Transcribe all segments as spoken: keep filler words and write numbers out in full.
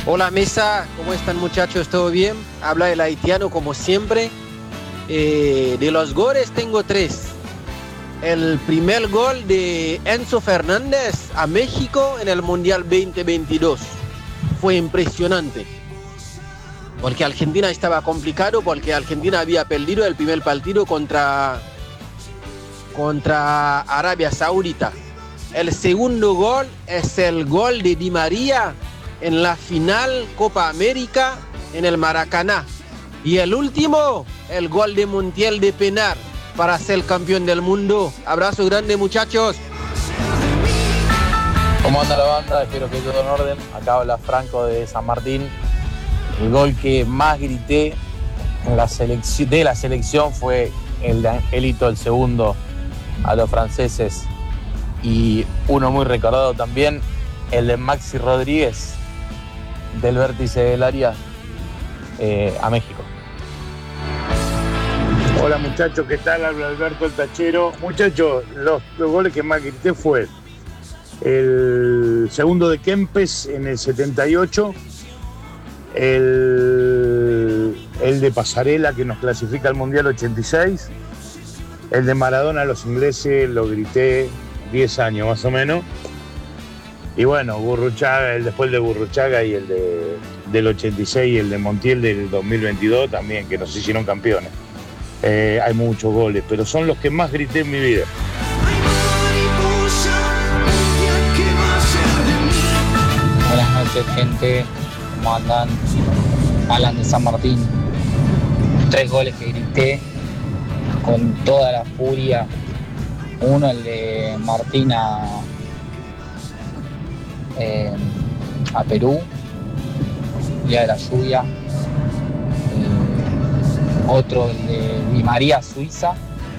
Hola mesa, ¿cómo están muchachos? ¿Todo bien? Habla el haitiano como siempre. Eh, de los goles tengo tres. El primer gol de Enzo Fernández a México en el Mundial veinte veintidós. Fue impresionante. Porque Argentina estaba complicado, porque Argentina había perdido el primer partido contra, contra Arabia Saudita. El segundo gol es el gol de Di María en la final Copa América en el Maracaná. Y el último, el gol de Montiel de penal para ser campeón del mundo. Abrazo grande, muchachos. ¿Cómo anda la banda? Espero que todo en orden. Acá habla Franco de San Martín. El gol que más grité en la selección, de la selección fue el de Angelito, el segundo a los franceses. Y uno muy recordado también, el de Maxi Rodríguez del vértice del área eh, a México. Hola muchachos, ¿qué tal? Habla Alberto el Tachero. Muchachos, los, los goles que más grité fue el segundo de Kempes en el setenta y ocho, el, el de Pasarela que nos clasifica al Mundial ochenta y seis, el de Maradona a los ingleses lo grité diez años más o menos, y bueno, Burruchaga, el después de Burruchaga y el de, del ochenta y seis y el de Montiel del dos mil veintidós también, que nos hicieron campeones. Eh, hay muchos goles, pero son los que más grité en mi vida. Buenas noches, gente. ¿Cómo andan? Alan de San Martín. Tres goles que grité con toda la furia. Uno, el de Martín a, eh, a Perú, día de la lluvia. Otro, el de Di María a Suiza,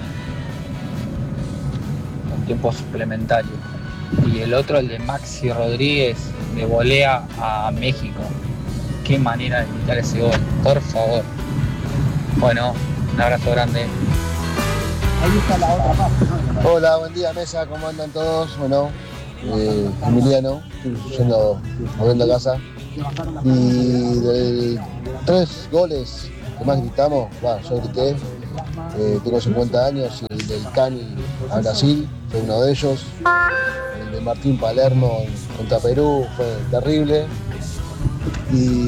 en tiempo suplementario. Y el otro, el de Maxi Rodríguez de volea a México. Qué manera de gritar ese gol, por favor. Bueno, un abrazo grande. Ahí está la otra parte, ¿no? Hola, buen día mesa, ¿cómo andan todos? Bueno, eh, Emiliano, estoy yendo, volviendo a casa. Y de tres goles que más gritamos, bueno, yo grité, eh, tengo cincuenta años, y el del Cani a Brasil fue uno de ellos. El de Martín Palermo contra Perú fue terrible. Y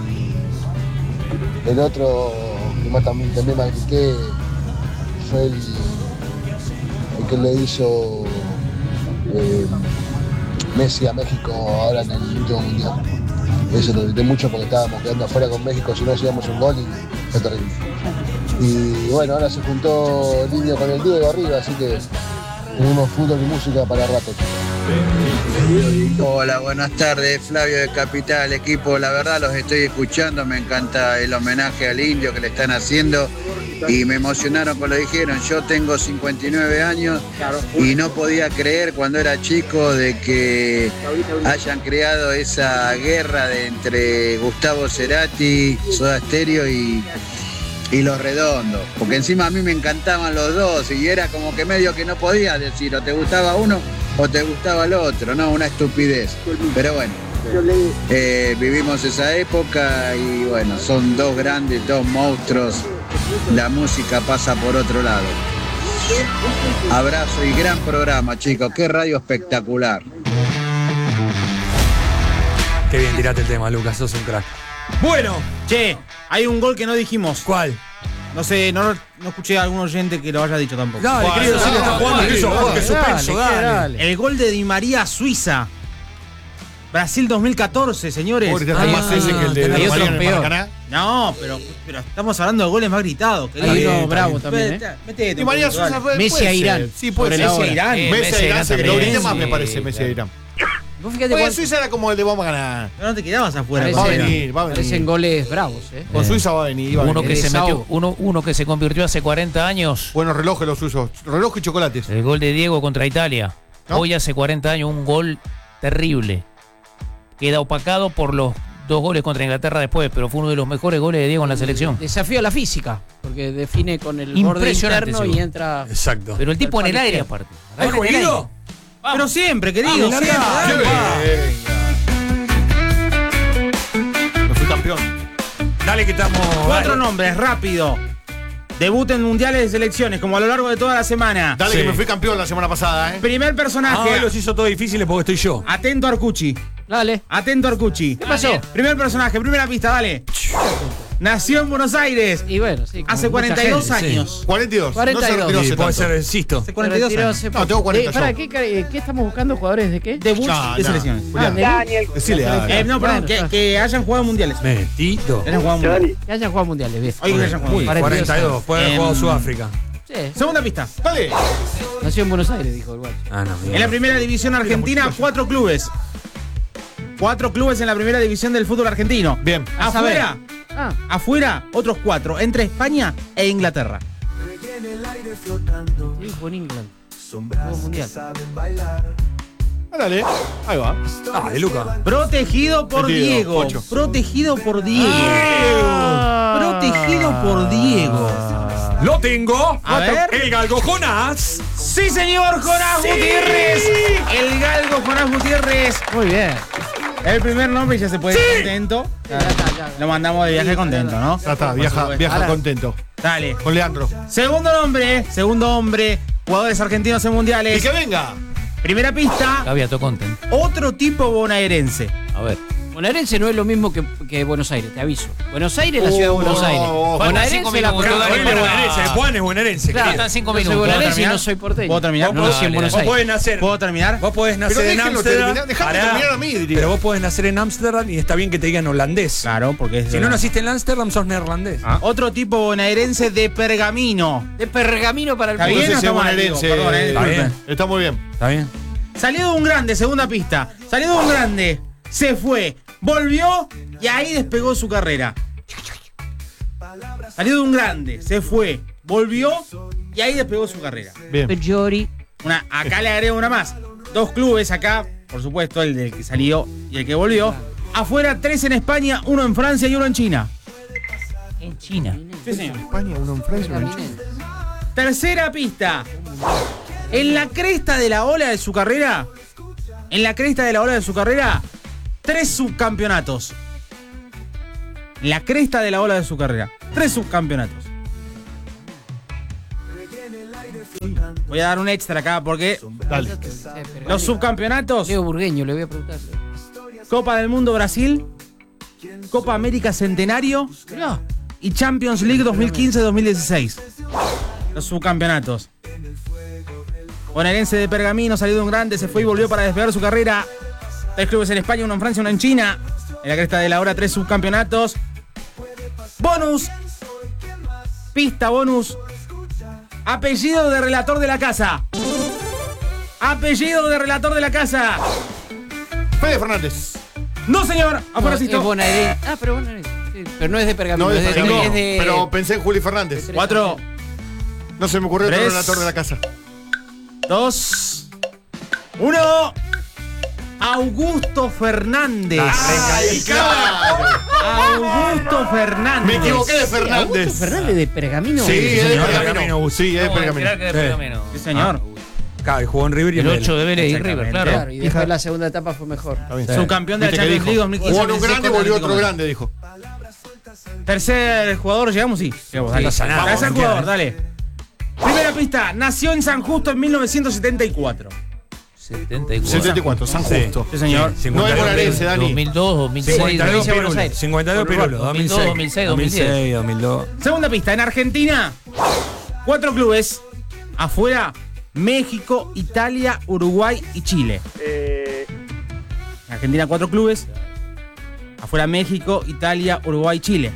el otro que más también, también más grité fue el, el que le hizo eh, Messi a México ahora en el último mundial. Eso lo grité mucho porque estábamos quedando afuera con México, si no hacíamos un gol y fue terrible. Y bueno, ahora se juntó el Indio con el Diego arriba, así que tenemos fútbol y música para rato. Hola, buenas tardes, Flavio de Capital, equipo. La verdad los estoy escuchando, me encanta el homenaje al Indio que le están haciendo y me emocionaron cuando lo dijeron. Yo tengo cincuenta y nueve años y no podía creer cuando era chico de que hayan creado esa guerra de entre Gustavo Cerati, Soda Stereo y, y Los Redondos, porque encima a mí me encantaban los dos y era como que medio que no podía decir o te gustaba uno o te gustaba el otro, no, una estupidez, pero bueno, eh, vivimos esa época y bueno, son dos grandes, dos monstruos, la música pasa por otro lado. Abrazo y gran programa, chicos, qué radio espectacular. Qué bien tiraste el tema, Lucas, sos un crack. Bueno, che, hay un gol que no dijimos. ¿Cuál? No sé, no, no escuché a algún oyente que lo haya dicho tampoco. Dale, ¿Cuál? querido, si le está jugando, dale, que eso, dale, que suspenso, dale, dale. dale. El gol de Di María a Suiza. Brasil dos mil catorce, señores. Pobre, ah, más ese que el de Di María en el Maracaná. No, pero, pero estamos hablando de goles más gritados. Hay uno bravo también, ¿eh? Metete, Di María Suiza fue Messi a Irán. Sí, puede ser. Messi a Irán. Eh, Messi a Irán, lo grité más me parece, sí, Messi a Irán. Vos fíjate Porque cuánto- Suiza era como el de vamos a ganar. Pero no te quedabas afuera. Va a venir, va a venir. Parecen goles bravos, ¿eh? Con Suiza va a venir. Va a Uno venir. que se Sao. metió, uno, uno que se convirtió hace cuarenta años. Buenos relojes los suyos. Reloj y chocolates. El gol de Diego contra Italia. ¿No? Hoy hace cuarenta años un gol terrible. Queda opacado por los dos goles contra Inglaterra después, pero fue uno de los mejores goles de Diego en la selección. Desafío a la física, porque define con el borde Impresionante interno ese y gol. entra. Exacto. Pero el tipo en el aire izquierdo. aparte. ¿Hay Ahora en el juguito? aire. Pero siempre, querido. Vamos, siempre, larga. dale. Qué bien. Dale que estamos. Cuatro dale. nombres, rápido. Debut en mundiales de selecciones, como a lo largo de toda la semana. Dale Sí. que me fui campeón la semana pasada, ¿eh? Primer personaje. Ah, los hizo todo difíciles porque estoy yo. Atento Arcucci. Dale. Atento Arcucci. ¿Qué pasó? Primer personaje, primera pista, dale. Nació en Buenos Aires Y bueno, sí. como hace mucha cuarenta y dos gente, años. cuarenta y dos. cuarenta y No se dos. retiró Sí, hace puede tanto. ser Sisto. Hace Se cuarenta y dos retiró años. hace No, poco. tengo cuarenta Eh, pará, yo. ¿qué, ca- ¿qué estamos buscando? ¿Jugadores de qué? Debut Ya, de no. selecciones. Julián, Ah, decile a- Eh, no, perdón, Bueno, que, está. que hayan jugado mundiales. Mentito. Que hayan jugado mundiales. Que hayan jugado mundiales, bien. Hoy que hayan jugado Muy, mundiales. cuarenta y dos. Puede haber Em, jugado Sudáfrica. Sí. Segunda pista. Dale. Nació en Buenos Aires, dijo el guacho. Ah, no, En la primera división argentina, cuatro clubes. Cuatro clubes en la primera división del fútbol argentino. Bien. A saber. Afuera, Ah, afuera, otros cuatro, entre España e Inglaterra. sí, jugó en England. Jugó mundial. Ah, Dale. Ahí va. Ah, de Luca. Protegido por Metido, Diego. ocho. Protegido por Diego. Ah. Protegido por Diego. Lo tengo. A ver. El galgo Jonás. Sí, señor, Jonás Sí. Gutiérrez. El galgo Jonás Gutiérrez. Muy bien. El primer nombre ya se puede ir contento. Ya está, ya. Lo mandamos de viaje contento, ¿no? Ya está, viaja, supuesto. viaja Ahora- contento. Dale. Con Leandro. Segundo nombre, segundo hombre, jugadores argentinos en Y mundiales. que venga. Primera pista, Gaviato Content. otro tipo bonaerense. A ver. Bonaerense no es lo mismo que, que Buenos Aires, te aviso. Buenos Aires es la ciudad de Buenos Oh, Aires. oh, Faltan Bonaerense cinco es la minutos, provincia. dale, Juan es para- bonaerense. Juan es bonaerense. Claro, querido. están cinco Yo soy minutos. bonaerense y terminar? no soy porteño. ¿Puedo terminar? No nací en Dale, Buenos Vos Aires. podés nacer. ¿Puedo terminar? Vos podés Pero nacer en déjenlo Ámsterdam. terminar. Dejame Pará. terminar a mí, diría. Pero vos podés nacer en Ámsterdam y está bien que te digan holandés. Claro, porque es Si de no la- naciste en Ámsterdam, sos neerlandés. Ah, otro tipo bonaerense de Pergamino. De pergamino para el Está bien, Entonces no es está mal, bonaerense. digo, perdón, eh, Está disculpen. bien. Está muy bien. ¿Está bien? Salió de un grande, segunda pista. Salió de un grande, se fue, volvió y ahí despegó su carrera. Salió de un grande, se fue, volvió y ahí despegó su carrera. Bien. Pejori. Una, acá le agrego una más. Dos clubes acá, por supuesto, el del que salió y el que volvió. Afuera, tres en España, uno en Francia y uno en China. En China. Sí, señor. España, uno en Francia, uno en Chile. Tercera pista. En la cresta de la ola de su carrera, en la cresta de la ola de su carrera, tres subcampeonatos. En la cresta de la ola de su carrera, tres subcampeonatos. Voy a dar un extra acá porque Dale. los subcampeonatos, Leo Burgueño, le voy a preguntar. Copa del Mundo Brasil, Copa América Centenario Mirá. y Champions League dos mil quince dos mil dieciséis. Los subcampeonatos. Bonaerense de Pergamino, salió de un grande, se fue y volvió para despegar su carrera. Tres clubes en España, uno en Francia, uno en China. En la cresta de la hora, tres subcampeonatos. Bonus. Pista bonus. Apellido de relator de la casa. Apellido de relator de la casa. Fede Fernández. No, señor. Afuera, No, Sisto. es bonaerense. Ah, pero bonaerense. Sí, pero no es de pergamino, No, es, de, es Pergamino, es de- pero pensé en Juli Fernández. Cuatro, No se me ocurrió otro Tres. relator de la casa. dos, uno. Augusto Fernández. ¡Ay, claro! Augusto Fernández. Me equivoqué de Augusto Fernández. Fernández de pergamino. Sí, es de señor. Pergamino. Sí, es de ¿Cómo Pergamino. esperar que de Sí. Pergamino? Sí, señor. Claro, y jugó en River y en El Vélez. ocho de Vélez y River, Exactamente. claro. Claro, y después la segunda etapa fue mejor. Está bien. Subcampeón de la Viste que Champions dijo, League dos mil quince. Jugó en un grande, con volvió Atlético otro Madrid. grande, dijo. Tercer jugador, ¿llegamos? Sí. Llegamos, dale. no pasa nada, Tercer vamos, jugador, quieran. dale. Primera pista. Nació en San Justo en mil novecientos setenta y cuatro. setenta y cuatro. setenta y cuatro, San Sí. Justo. Sí, señor. Sí, No es cincuenta y dos bonaerense, Dani. dos mil dos, dos mil seis, cincuenta y dos provincia de Buenos Pirulo. Aires. cincuenta y dos Pirulo. dos mil seis, dos mil seis, dos mil diez. dos mil seis, dos mil dos. Segunda pista. En Argentina, cuatro clubes. Afuera, México, Italia, Uruguay y Chile. En Argentina, cuatro clubes. Afuera, México, Italia, Uruguay y Chile.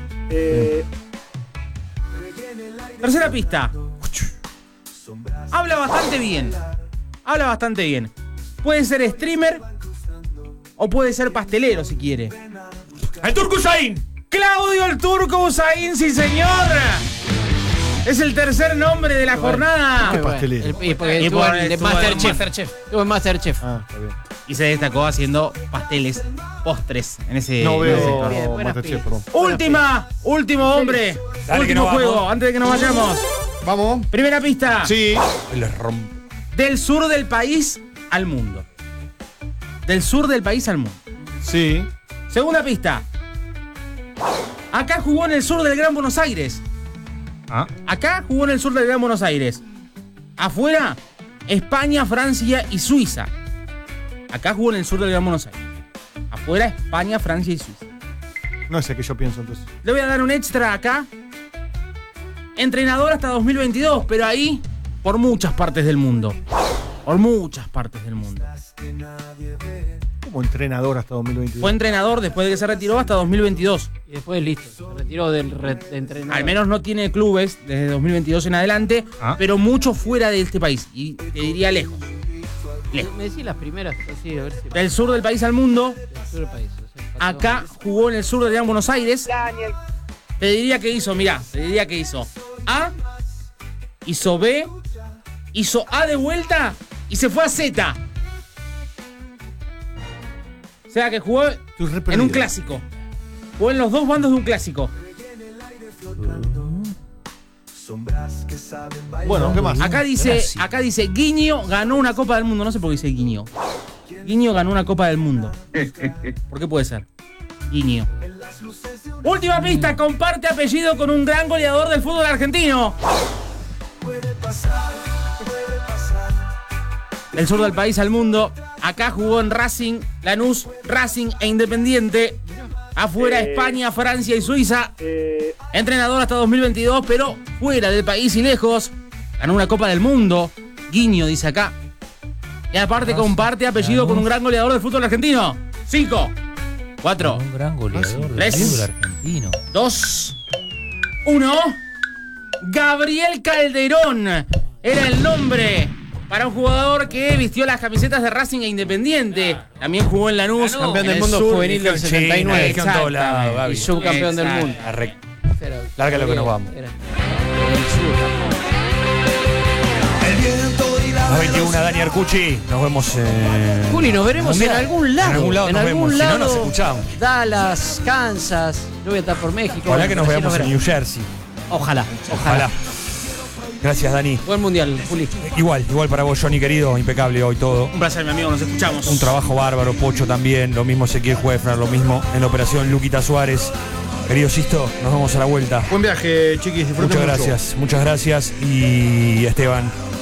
Tercera pista. Habla bastante bien. Habla bastante bien. Puede ser streamer o puede ser pastelero si quiere. ¡El Turco Usain! Claudio el Turco Usain, sí señor. Es el tercer nombre de la jornada. ¿Qué pastelero? El, y porque Y estuvo por- en el de estuvo en Masterchef. Masterchef. Estuvo en Masterchef. Ah, está bien. Y se destacó haciendo pasteles, postres en ese, No en ese veo sector. Bien, buena Masterchef, pista. perdón. Última, último hombre. Dale, que último nos juego, vamos. antes de que nos vayamos. Vamos. Primera pista. Sí. Les romp... Del sur del país al mundo. Del sur del país al mundo. Sí. Segunda pista. Acá jugó en el sur del Gran Buenos Aires. Ah. Acá jugó en el sur del Gran Buenos Aires. Afuera, España, Francia y Suiza. Acá jugó en el sur del Gran Buenos Aires. Afuera, España, Francia y Suiza. No sé qué yo pienso entonces. Le voy a dar un extra acá. Entrenador hasta dos mil veintidós, pero ahí por muchas partes del mundo. Por muchas partes del mundo. Como entrenador hasta dos mil veintidós. Fue entrenador después de que se retiró hasta dos mil veintidós. Y después listo, se retiró del re- de entrenador. Al menos no tiene clubes desde dos mil veintidós en adelante, Ah. pero mucho fuera de este país. Y te diría lejos. Lejos. Me decís las primeras, así, a ver si. Del sur del país al mundo. Del sur del país. O sea, Acá jugó en el sur del Gran Buenos Aires. Te diría que hizo, mirá, te diría que hizo A, hizo B, hizo A de vuelta y se fue a Z. O sea que jugó en un clásico. Jugó en los dos bandos de un clásico. Bueno, ¿qué más? Acá dice, acá dice, Guiño ganó una Copa del Mundo. No sé por qué dice Guiño. Guiño ganó una Copa del Mundo. ¿Por qué puede ser? Guiño. Última pista, comparte apellido con un gran goleador del fútbol argentino. Del sur del país al mundo. Acá jugó en Racing, Lanús, Racing e Independiente. Afuera, Eh, España, Francia y Suiza. Eh, Entrenador hasta dos mil veintidós, pero fuera del país y lejos. Ganó una Copa del Mundo. Guiño, dice acá. Y aparte comparte apellido con un gran goleador del fútbol argentino. Cinco, cuatro, Un gran goleador del Tres. fútbol argentino. dos, uno. Gabriel Calderón era el nombre para un jugador que vistió las camisetas de Racing e Independiente. También jugó en Lanús. Ganó. Campeón en del el mundo sur. juvenil del Sí, setenta y nueve. la región toda la- Exactamente. Gaby. Y subcampeón del Exacto. mundo. Arre- Pero- Larga lo que nos vamos. Era- del sur. Las veintiuna, Dani Arcucci. Nos vemos en. Juli, nos veremos Mundial. en algún lado. En algún lado nos vemos. Si no, nos escuchamos. Dallas, Kansas. Yo voy a estar por México. Ojalá que nos Así veamos en veremos. New Jersey. Ojalá, ojalá. Ojalá. Gracias, Dani. Buen mundial, Juli. Igual, igual para vos, Johnny, querido. Impecable hoy todo. Un placer, mi amigo, nos escuchamos. Un trabajo bárbaro, Pocho también, lo mismo Ezequiel Juefner, lo mismo en la operación Luquita Suárez. Querido Sisto, nos vemos a la vuelta. Buen viaje, chiquis. Disfruten Muchas mucho. gracias, muchas gracias. Y Esteban,